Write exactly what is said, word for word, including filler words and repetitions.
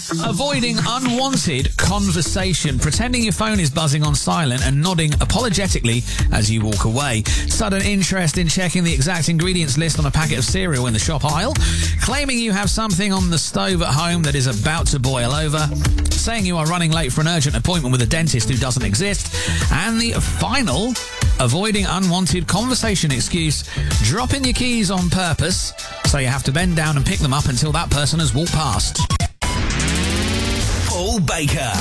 Avoiding unwanted conversation, pretending your phone is buzzing on silent and nodding apologetically as you walk away. Sudden interest in checking the exact ingredients list on a packet of cereal in the shop aisle. Claiming you have something on the stove at home that is about to boil over. Saying you are running late for an urgent appointment with a dentist who doesn't exist. And the final avoiding unwanted conversation excuse, dropping your keys on purpose so you have to bend down and pick them up until that person has walked past. Paul Baker.